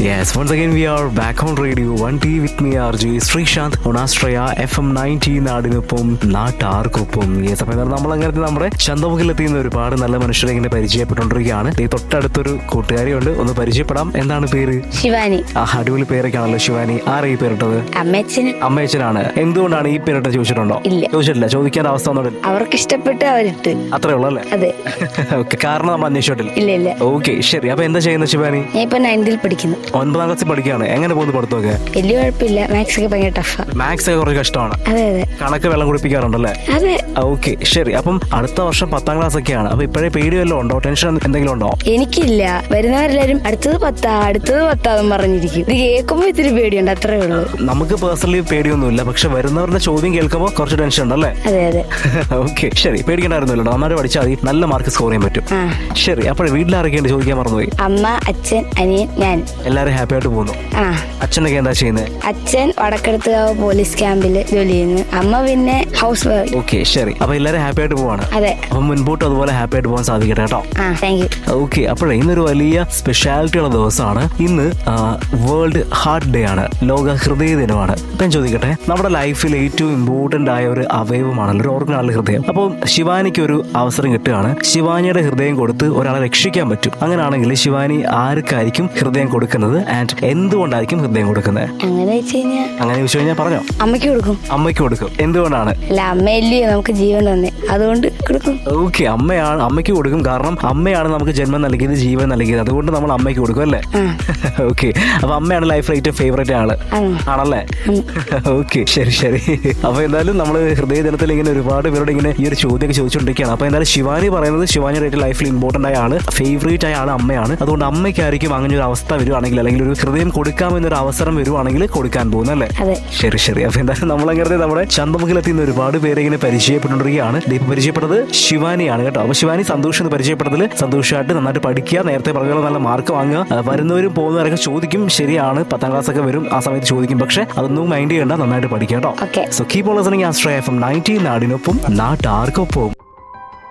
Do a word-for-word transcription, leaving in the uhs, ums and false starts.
Yes, once again we are back on radio one T with me R J Srishant on Astraya F M ninety നാടിനൊപ്പം നാട്ടാർക്കൊപ്പം. Yes, അപ്പോൾ എന്താണ് നമ്മൾ അങ്ങനത്തെ നമ്മുടെ ചന്തമുഖിലെത്തിയുന്ന ഒരുപാട് നല്ല മനുഷ്യരെ ഇങ്ങനെ പരിചയപ്പെട്ടുകൊണ്ടിരിക്കുകയാണ്. ഈ തൊട്ടടുത്തൊരു കൂട്ടുകാരിയുണ്ട്, ഒന്ന് പരിചയപ്പെടാം. എന്താണ് പേര്? ശിവാനി. ആ, അടിപൊളി പേരൊക്കെ ആണല്ലോ ശിവാനി. ആരാ ഈ പേരിട്ടത്? അമ്മച്ചന്. അമ്മയച്ചനാണ്. എന്തുകൊണ്ടാണ് ഈ പേരിട്ട് ചോദിച്ചിട്ടുണ്ടോ? ഇല്ല, ചോദിച്ചിട്ടില്ല. ചോദിക്കാൻ അവസ്ഥ ഒന്നും അവർക്ക് ഇഷ്ടപ്പെട്ട് അവരിട്ട് അത്രേ ഉള്ളൂ അല്ലേ? അതെ. ഓക്കെ, കാരണം നമ്മൾ അന്വേഷിച്ചിട്ടില്ല. ഇല്ല ഇല്ല. ഓക്കെ, ശരി. അപ്പൊ എന്താ ചെയ്യുന്നത് ശിവാനി? ഞാൻ ഇപ്പൊ നയൻത്തിൽ പഠിക്കുന്നു. ഒൻപതാം ക്ലാസ്സിൽ പഠിക്കുകയാണ്. എങ്ങനെ പോകുന്നു പഠിത്തമൊക്കെ? വലിയ കുഴപ്പമില്ല. മാത്സ് ഒക്കെ ഭയങ്കര ടഫാ. മാത്സ് ഒക്കെ കുറച്ച് കഷ്ടമാണ്. അതെ അതെ. കണക്ക് വെള്ളം കുടിപ്പിക്കാറുണ്ടല്ലേ? അതെ. ഓക്കെ, ശരി. അപ്പം അടുത്ത വർഷം പത്താം ക്ലാസ് ഒക്കെയാണ്. അപ്പൊ ഇപ്പോഴേ പേടി വല്ലതും ഉണ്ടോ? ടെൻഷൻ എന്തെങ്കിലും ഉണ്ടോ? എനിക്കില്ല. വരുന്നവരെല്ലാരും അടുത്തത് പത്താ അടുത്തത് പത്താന്നും പറഞ്ഞിരിക്കും. ഇത് കേൾക്കുമ്പോ ഇത്തിരി പേടിയുണ്ട്, അത്രേ ഉള്ളൂ. നമുക്ക് പേഴ്സണലി പേടിയൊന്നുമില്ല, പക്ഷെ വരുന്നവരുടെ ചോദ്യം കേൾക്കുമ്പോൾ കുറച്ച് ടെൻഷൻ ഉണ്ടല്ലേ? അതെ അതെ. ഓക്കെ, ശരി. പേടിക്കണ്ടായിരുന്നല്ലോ, നന്നായിട്ട് പഠിച്ചാൽ മതി, നല്ല മാർക്ക് സ്കോർ ചെയ്യാൻ പറ്റും. ശരി. അപ്പോൾ വീട്ടിലാരൊക്കെയുണ്ട് ചോദിക്കാൻ മറന്നുപോയി? അമ്മ, അച്ഛൻ, അനിയൻ, ഞാൻ. എല്ലാരും ഹാപ്പി ആയിട്ട് പോകുന്നു. ആ. അച്ഛനൊക്കെ എന്താ ചെയ്യുന്നത്? അച്ഛൻ വടക്കെടുത്തുകാവ് പോലീസ് ക്യാമ്പിൽ ജോലി ചെയ്യുന്നു. അമ്മ പിന്നെ ഹൗസ് വൈഫ്. ഓക്കെ, ശരി. അപ്പൊ എല്ലാരും ഹാപ്പി ആയിട്ട് പോവാണ്. അതെ. അപ്പൊ മുൻപോട്ട് അതുപോലെ ഹാപ്പി ആയിട്ട് പോകാൻ സാധിക്കട്ടെ കേട്ടോ. ആ, താങ്ക് യു. ഓക്കെ, അപ്പോഴേ ഇന്നൊരു വലിയ സ്പെഷ്യാലിറ്റി ഉള്ള ദിവസമാണ്. ഇന്ന് വേൾഡ് ഹാർട്ട് ഡേ ആണ്, ലോക ഹൃദയ ദിനമാണ്. ഞാൻ ചോദിക്കട്ടെ, നമ്മുടെ ലൈഫിൽ ഏറ്റവും ഇമ്പോർട്ടന്റ് ആയ ഒരു അവയവമാണല്ലോ ഒരു ഓർഗനാണല്ലോ ഹൃദയം. അപ്പോൾ ശിവാനിക്ക് ഒരു അവസരം കിട്ടുകയാണ്. ശിവാനിയുടെ ഹൃദയം കൊടുത്ത് ഒരാളെ രക്ഷിക്കാൻ പറ്റും. അങ്ങനെയാണെങ്കിൽ ശിവാനി ആർക്കായിരിക്കും ഹൃദയം കൊടുക്കുന്നത് ആൻഡ് എന്തുകൊണ്ടായിരിക്കും ഹൃദയം കൊടുക്കുന്നത്? അങ്ങനെ വെച്ച് കഴിഞ്ഞാൽ അങ്ങനെ ചോദിച്ചു കഴിഞ്ഞാൽ പറഞ്ഞോ. അമ്മയ്ക്ക് കൊടുക്കും. അമ്മയ്ക്ക് കൊടുക്കും. എന്തുകൊണ്ടാണ്? അല്ല, അമ്മയല്ലേ നമുക്ക് ജീവൻ തന്നെ, അതുകൊണ്ട് കൊടുക്കും. ഓക്കെ, അമ്മയാണ്. അമ്മയ്ക്ക് കൊടുക്കും, കാരണം അമ്മയാണ് നമുക്ക് ജന്മം നൽകിയത്, ജീവൻ നൽകിയത്. അതുകൊണ്ട് നമ്മൾ അമ്മയ്ക്ക് കൊടുക്കും അല്ലേ? ഓക്കെ, അപ്പൊ അമ്മയാണ് ലൈഫിൽ ഏറ്റവും ഫേവറേറ്റ് ആള് ആണല്ലേ? ഓക്കെ, ശരി ശരി. അപ്പൊ എന്തായാലും നമ്മൾ ഹൃദയ ദിനത്തിൽ ഇങ്ങനെ ഒരുപാട് പേരോട് ഇങ്ങനെ ഈ ഒരു ചോദ്യമൊക്കെ ചോദിച്ചുകൊണ്ടിരിക്കുകയാണ്. അപ്പൊ എന്തായാലും ശിവാനി പറയുന്നത് ശിവാനിയുടെ ഏറ്റവും ലൈഫിൽ ഇമ്പോർട്ടന്റ് ആയ ആള്, ഫേവറേറ്റ് ആയ ആള് അമ്മയാണ്. അതുകൊണ്ട് അമ്മയ്ക്കായിരിക്കും അങ്ങനെ ഒരു അവസ്ഥ വരുവാണെങ്കിൽ, അല്ലെങ്കിൽ ഒരു ഹൃദയം കൊടുക്കാമെന്നൊരു അവസരം വരുവാണെങ്കിൽ കൊടുക്കാൻ പോകുന്നല്ലേ? ശരി ശരി. അപ്പൊ എന്തായാലും നമ്മളങ്ങനെ നമ്മുടെ ചന്തമുഖിലെത്തിയുന്ന ഒരുപാട് പേരെ ഇങ്ങനെ പരിചയപ്പെട്ടുകൊണ്ടിരിക്കുകയാണ്. ഇപ്പൊ പരിചയപ്പെട്ടത് ശിവാനിയാണ് കേട്ടോ. അപ്പൊ ശിവാനി സന്തോഷം എന്ന് പരിചയപ്പെട്ടതിൽ സന്തോഷമായിട്ട് നന്നായിട്ട് പഠിക്കുക, നേരത്തെ പറഞ്ഞ നല്ല മാർക്ക് വാങ്ങുക. വരുന്നവരും പോകുന്നവരൊക്കെ ചോദിക്കും, ശരിയാണ്, പത്താം ക്ലാസ് ഒക്കെ വരും, ആ സമയത്ത് ചോദിക്കും. പക്ഷെ അതൊന്നും മൈൻഡ് ചെയ്യണ്ട, നന്നായിട്ട് പഠിക്കുക കേട്ടോ. So keep on listening ആസ്ട്രയ F M ninety നാടിനൊപ്പം നാട്ടാർക്കൊപ്പം.